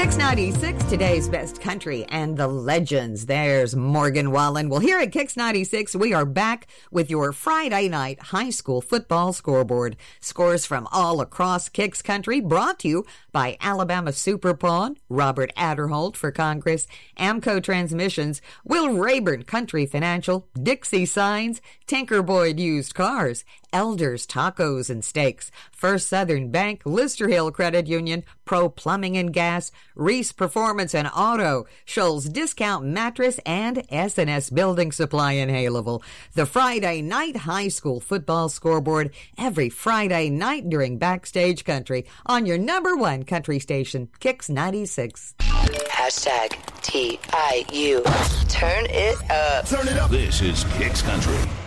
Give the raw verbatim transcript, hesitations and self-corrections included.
Kicks ninety-six, today's best country and the legends. There's Morgan Wallen. Well, here at Kicks ninety-six, we are back with your Friday night high school football scoreboard. Scores from all across Kicks country, brought to you by Alabama Super Pawn, Robert Adderholt for Congress, Amco Transmissions, Will Rayburn Country Financial, Dixie Signs, Tinker Boyd Used Cars, Elders Tacos and Steaks, First Southern Bank, Lister Hill Credit Union, Pro Plumbing and Gas, Reese Performance and Auto, Scholl's Discount Mattress, and S and S Building Supply in Haleville. The Friday night high school football scoreboard every Friday night during Backstage Country on your number one country station, Kicks ninety-six. Hashtag T I U. Turn it up. Turn it up. This is Kicks Country.